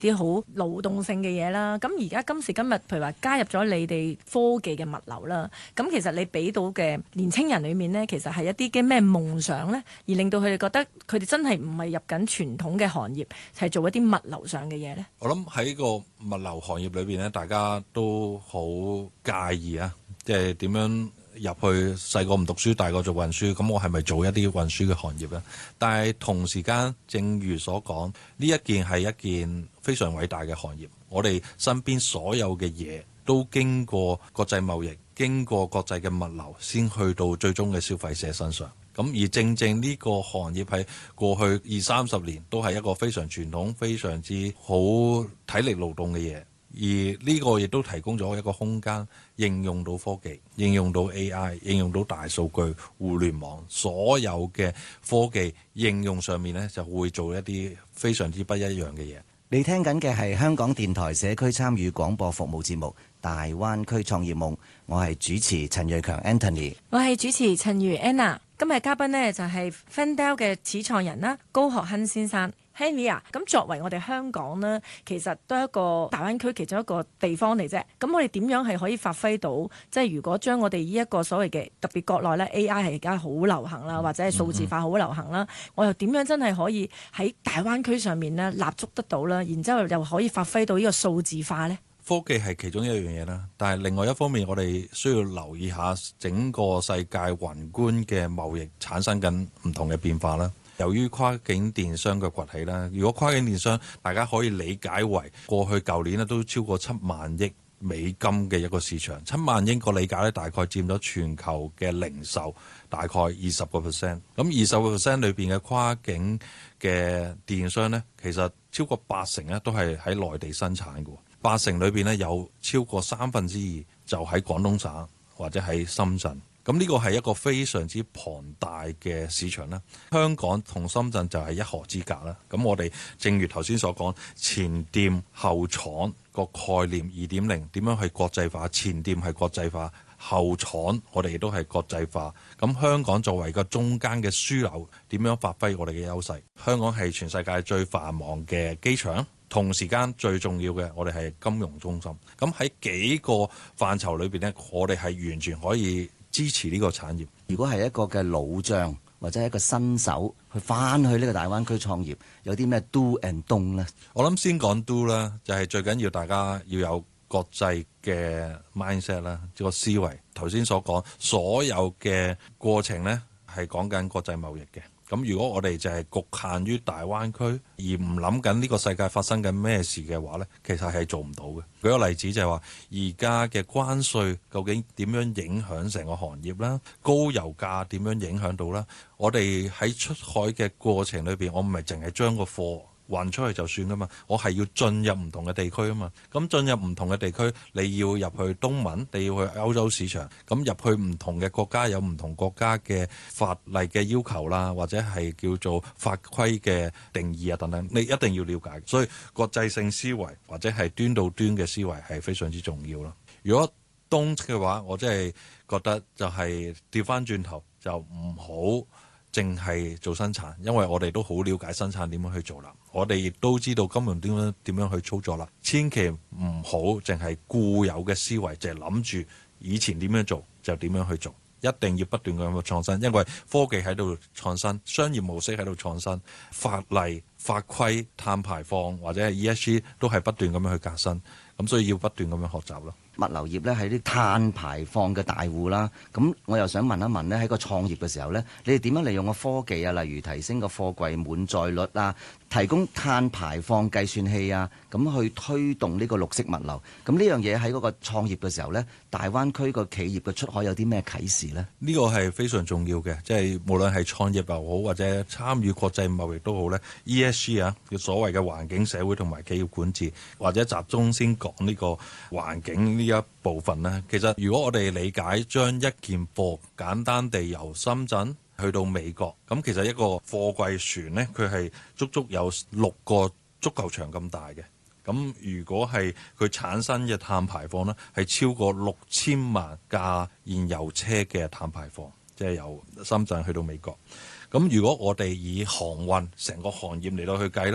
啲好勞動性嘅嘢啦。咁而家今時今日，譬如話加入咗你哋科技嘅物流啦，咁其實你俾到嘅年青人裏面呢，其實係一啲嘅咩夢想呢？而令到佢哋覺得佢哋真係唔係入緊傳統嘅行業，係做一啲物流上嘅嘢呢？ 我諗喺個物流行業裏邊呢，大家都好介意啊，即係點樣入去細個唔讀書，大個做運輸，咁我係咪做一啲運輸嘅行業呢？但係同時間，正如所講，呢一件係一件非常偉大嘅行業。我哋身邊所有嘅嘢都經過國際貿易，經過國際嘅物流，先去到最終嘅消費者身上。咁而正正呢個行業喺過去20-30年都係一個非常傳統、非常之好體力勞動嘅嘢。而呢個亦都提供咗一個空間，應用到科技，應用到 AI， 應用到大數據、互聯網，所有嘅科技應用上面呢，就會做一啲非常之不一樣嘅嘢。 你聽緊嘅係香港電台社區參與廣播服務節目《大灣區創業夢》，我係主持陳瑞強 Anthony， 我係主持陳如 Anna。今日嘉賓呢，就係 Fendel 嘅始創人啦，高學亨先生。Henry 啊，咁作為我哋香港呢，其實都係一個大灣區其中一個地方嚟啫。咁我哋點樣係可以發揮到？即係如果將我哋呢一個所謂嘅特別國內呢 AI 係而家好流行啦，或者係數字化好流行啦，我又點樣真係可以喺大灣區上面呢立足得到啦？然之後又可以發揮到呢個數字化呢？ 科技係其中一樣嘢啦，但係另外一方面，我哋需要留意下整個世界宏觀嘅貿易產生緊唔同嘅變化啦。由於跨境電商嘅崛起啦，如果跨境電商大家可以理解為過去舊年都超過7萬億美金嘅一個市場，7萬億個理解咧，大概佔咗全球嘅零售大概20%。咁20%裏邊嘅跨境嘅電商呢，其實超過80%咧都係喺內地生產嘅，80%裏邊呢，有超過2/3就喺廣東省或者喺深圳。咁呢個係一個非常之龐大嘅市場啦。香港同深圳就係一河之隔啦。咁我哋正如頭先所講，前店後廠個概念2.0點樣去國際化？前店係國際化，後廠我哋亦都係國際化。咁香港作為個中間嘅樞紐，點樣發揮我哋嘅優勢？香港係全世界最繁忙嘅機場，同時間最重要嘅，我哋係金融中心。咁喺幾個範疇裏邊呢，我哋係完全可以支持呢個產業。 如果係一個嘅老將或者係一個新手去翻去呢個大灣區創業，有啲咩 do and don't 呢？ 我諗先講 do 啦，就係最緊要大家要有國際嘅 mindset 啦，個思維。頭先所講所有嘅過程呢，係講緊國際貿易嘅。咁如果我哋就係局限於大灣區，而唔諗緊呢個世界發生緊咩事嘅話呢，其實係做唔到嘅。舉個例子就係話，而家嘅關稅究竟點樣影響成個行業啦？高油價點樣影響到啦？我哋喺出海嘅過程裏邊，我唔係淨係將個貨運出去就算噶嘛，我係要進入唔同嘅地區啊嘛。咁進入唔同嘅地區，你要入去東盟，你要去歐洲市場，咁入去唔同嘅國家有唔同國家嘅法例嘅要求啦，或者係叫做法規嘅定義啊等等，你一定要了解。所以國際性思維或者係端到端嘅思維係非常之重要咯。如果don't嘅話，我真係覺得就係調翻轉頭就唔好淨係做生產，因為我哋都好了解生產點樣去做啦。我哋亦都知道金融點樣去操作啦。千祈唔好淨係固有嘅思維，就係諗住以前點樣做就點樣去做。一定要不斷咁去創新，因為科技喺度創新，商業模式喺度創新，法例法規、碳排放或者係 ESG 都係不斷咁樣去革新，咁所以要不斷咁樣學習咯。 物流業咧係啲碳排放嘅大戶啦，咁我又想問一問咧，喺個創業嘅時候咧，你哋點樣利用個科技啊，例如提升個貨櫃滿載率啊，提供碳排放計算器啊，咁去推動呢個綠色物流。咁呢樣嘢喺嗰個創業嘅時候咧，大灣區個企業嘅出海有啲咩啟示呢？ 呢個係非常重要嘅，即係無論係創業又好，或者參與國際貿易都好咧。ESG 啊，叫所謂嘅環境、社會同埋企業管治，或者集中先講呢個環境呢一部分呢。其實如果我哋理解將一件貨簡單地由深圳去到美國，咁其實一個貨櫃船呢，佢係足足有6個足球場咁大嘅。咁如果係佢產生嘅碳排放呢，係超過6000萬架燃油車嘅碳排放，即係由深圳去到美國。咁如果我哋以航運成個行業嚟到去計呢，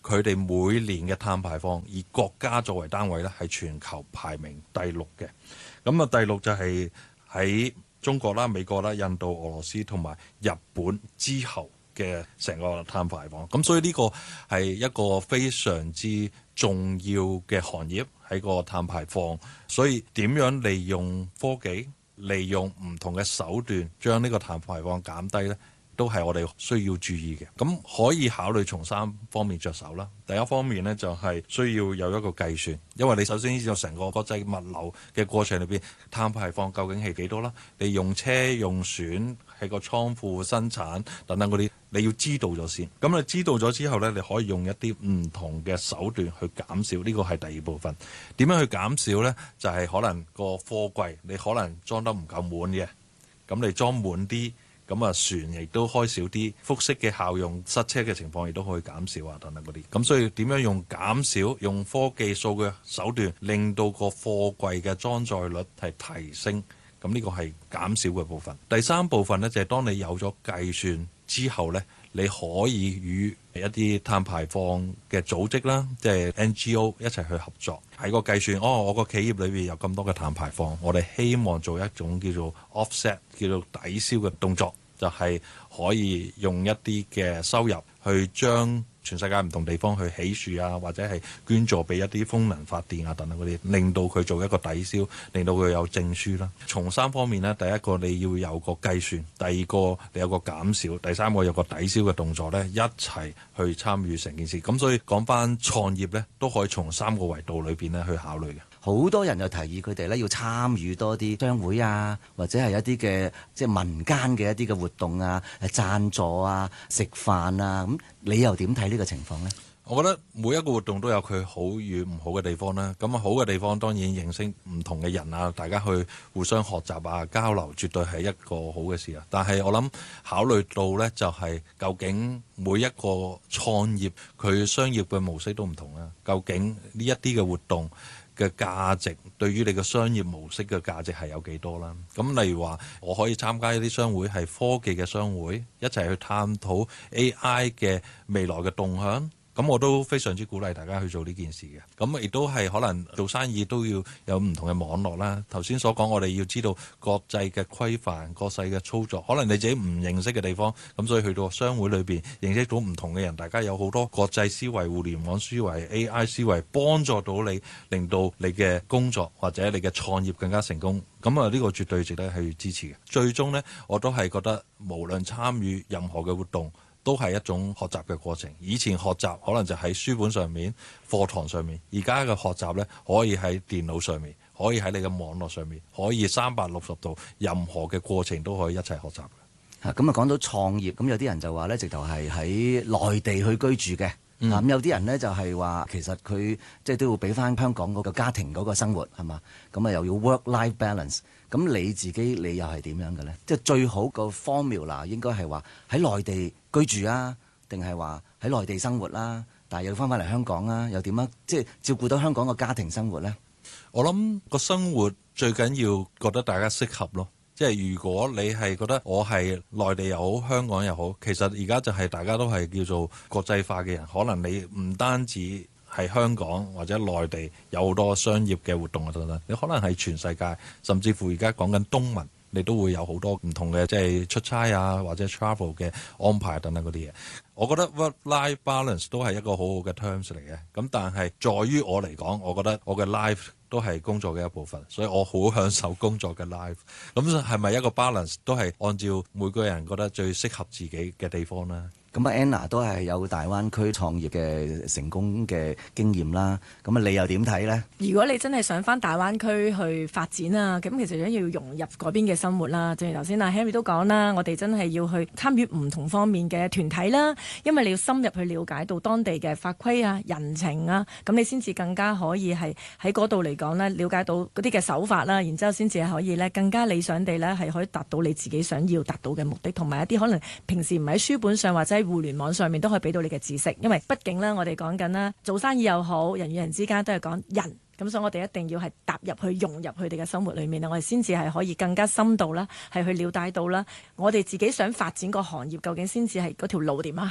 佢哋每年嘅碳排放以國家作為單位咧，係全球排名第6嘅。咁啊，第6就係喺中國啦、美國啦、印度、俄羅斯同埋日本之後嘅成個碳排放。咁所以呢個係一個非常之重要嘅行業喺個碳排放。所以點樣利用科技、利用唔同嘅手段將呢個碳排放減低呢，都係我哋需要注意嘅。咁可以考慮從3方面着手啦。第一方面呢，就係需要有一個計算，因為你首先知道成個國際物流嘅過程裏邊碳排放究竟係幾多啦。你用車用船喺個倉庫生產等等嗰啲，你要知道咗先。咁你知道咗之後呢，你可以用一啲唔同嘅手段去減少。呢個係第二部分。點樣去減少呢？就係可能個貨櫃你可能裝得唔夠滿嘅，咁你裝滿啲。咁啊，船亦都開少啲，複式嘅效用塞車嘅情況亦都可以減少啊，等等嗰啲。咁所以點樣用減少用科技數據手段，令到個貨櫃嘅裝載率係提升。咁呢個係減少嘅部分。第3部分呢，就係當你有咗計算之後呢，你可以與一啲碳排放嘅組織啦，即係 NGO 一齊去合作，喺個計算。我個企業裏邊有咁多嘅碳排放，我哋希望做一種叫做 offset， 叫做抵消嘅動作。就係可以用一啲嘅收入去將全世界唔同地方去起樹啊，或者係捐助俾一啲風能發電啊等等嗰啲，令到佢做一個抵消，令到佢有證書啦。從3方面呢，第一個你要有個計算，第二個你有個減少，第3個有個抵消嘅動作呢，一齊去參與成件事。咁所以講翻創業呢，都可以從3個維度裏邊呢去考慮嘅。 好多人就提議佢哋咧要參與多啲商會啊，或者係一啲嘅即係民間嘅一啲嘅活動啊、贊助啊、食飯啊，咁你又點睇呢個情況呢？ 我覺得每一個活動都有佢好與唔好嘅地方啦。咁啊，好嘅地方當然認識唔同嘅人啊，大家去互相學習啊、交流，絕對係一個好嘅事啊。但係我諗考慮到呢，就係究竟每一個創業佢商業嘅模式都唔同啦。究竟呢一啲嘅活動嘅價值對於你嘅商業模式嘅價值係有幾多啦？咁例如話，我可以參加一啲商會係科技嘅商會，一齊去探討 AI 嘅未來嘅動向。咁我都非常之鼓勵大家去做呢件事嘅。咁亦都係可能做生意都要有唔同嘅網絡啦。頭先所講，我哋要知道國際嘅規範、國際嘅操作，可能你自己唔認識嘅地方，咁所以去到商會裏邊認識到唔同嘅人，大家有好多國際思維、互聯網思維、AI 思維，幫助到你，令到你嘅工作或者你嘅創業更加成功。咁啊，呢個絕對值得去支持嘅。最終呢，我都係覺得無論參與任何嘅活動，都係一種學習嘅過程。以前學習可能就喺書本上面、課堂上面，而家嘅學習呢，可以喺電腦上面，可以喺你嘅網絡上面，可以360度，任何嘅過程都可以一齊學習嘅。 咁啊，講到創業，咁有啲人就話呢，直頭係喺內地去居住嘅。咁有啲人呢，就係話，其實佢即係都要俾翻香港嗰個家庭嗰個生活係嘛？咁啊又要 work-life balance。咁你自己你又係點樣嘅呢？即係最好個 formula 應該係話喺內地居住啊，定係話喺內地生活啦？但係又翻返嚟香港啊，又點樣即係照顧到香港個家庭生活呢？ 我諗個生活最緊要覺得大家適合咯。即係如果你係覺得我係內地又好，香港又好，其實而家就係大家都係叫做國際化嘅人，可能你唔單止係香港或者內地有好多商業嘅活動啊等等，你可能係全世界，甚至乎而家講緊東盟，你都會有好多唔同嘅即係出差啊或者 travel 嘅安排等等嗰啲嘢。我覺得 work-life balance 都係一個好好嘅 terms 嚟嘅。咁但係在於我嚟講，我覺得我嘅 life 都係工作嘅一部分，所以我好享受工作嘅 life。咁係咪一個 balance 都係按照每個人覺得最適合自己嘅地方呢？ 咁啊 Anna 都係有大灣區創業嘅成功嘅經驗啦。咁啊，你又點睇呢？ 如果你真係想返大灣區去發展啊，咁其實都要融入嗰邊嘅生活啦。正如頭先阿 Henry 都講啦，我哋真係要去參與唔同方面嘅團體啦，因為你要深入去了解到當地嘅法規啊、人情啊，咁你先至更加可以係喺嗰度嚟講呢，了解到嗰啲嘅手法啦，然之後先至可以呢更加理想地呢係可以達到你自己想要達到嘅目的，同埋一啲可能平時唔喺書本上或者互聯網上面都可以俾到你嘅知識，因為畢竟呢，我哋講緊啦，做生意又好，人與人之間都係講人，咁所以我哋一定要係踏入去融入佢哋嘅生活裏面，我哋先至係可以更加深度啦，係去了解到啦，我哋自己想發展個行業究竟先至係嗰條路點樣行咯。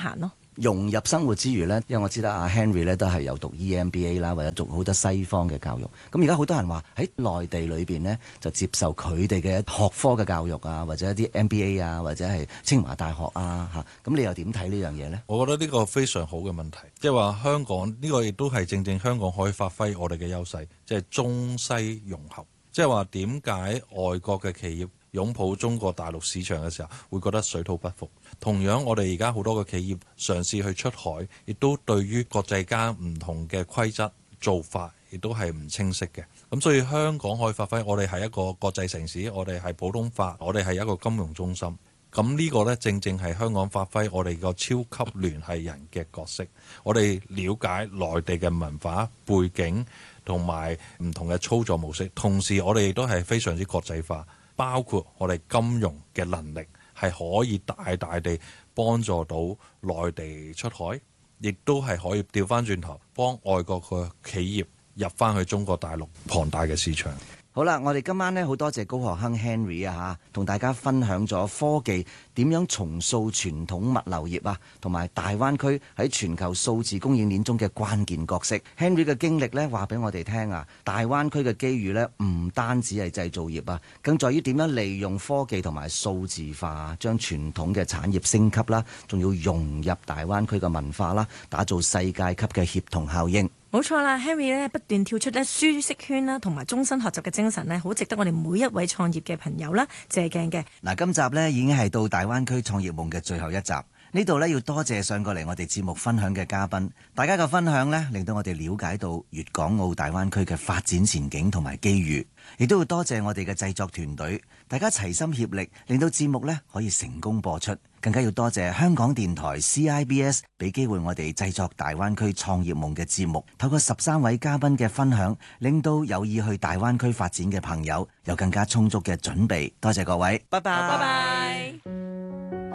融入生活之餘呢，因為我知道阿 Henry 咧都係有讀 EMBA 啦，或者讀好多西方嘅教育。咁而家好多人話喺內地裏邊呢，就接受佢哋嘅學科嘅教育啊，或者一啲 MBA 啊，或者係清華大學啊嚇。咁你又點睇呢樣嘢呢？ 我覺得呢個非常好嘅問題，即係話香港呢個亦都係正正香港可以發揮我哋嘅優勢，即係中西融合。即係話點解外國嘅企業擁抱中國大陸市場嘅時候會覺得水土不服？同樣我哋而家好多嘅企業嘗試去出海，亦都對於國際間唔同嘅規則做法，亦都係唔清晰嘅。咁所以香港可以發揮，我哋係一個國際城市，我哋係普通法，我哋係一個金融中心。咁呢個呢，正正係香港發揮我哋個超級聯繫人嘅角色。我哋了解內地嘅文化背景同埋唔同嘅操作模式，同時我哋亦都係非常之國際化，包括我哋金融嘅能力係可以大大地幫助到內地出海，亦都係可以調翻轉頭幫外國嘅企業入翻去中國大陸龐大嘅市場。 好啦，我哋今晚呢好多謝高學亨 Henry 啊嚇，同大家分享咗科技點樣重塑傳統物流業啊，同埋大灣區喺全球數字供應鏈中嘅關鍵角色。Henry 嘅經歷呢話俾我哋聽啊，大灣區嘅機遇呢唔單止係製造業啊，更在於點樣利用科技同埋數字化，將傳統嘅產業升級啦，仲要融入大灣區嘅文化啦，打造世界級嘅協同效應。 冇錯啦 ，Henry 咧不斷跳出咧舒適圈啦，同埋終身學習嘅精神咧，好值得我哋每一位創業嘅朋友啦借鏡嘅。 嗱，今集呢已經係到大灣區創業夢嘅最後一集。呢度呢要多謝上過嚟我哋節目分享嘅嘉賓，大家嘅分享呢令到我哋了解到粵港澳大灣區嘅發展前景同埋機遇，亦都要多謝我哋嘅製作團隊，大家齊心協力，令到節目呢可以成功播出。更加要多謝香港電台 CIBS 俾機會我哋製作大灣區創業夢嘅節目，透過13位嘉賓嘅分享，令到有意去大灣區發展嘅朋友有更加充足嘅準備。多謝各位，拜拜。 拜拜。